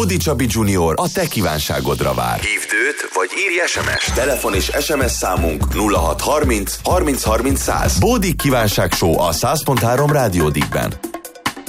Bódi Csabi Junior a te kívánságodra vár. Hívd őt, vagy írj SMS. Telefon és SMS számunk 0630 30 30 100. Bódi kívánság show a 100.3 Rádió Dickben.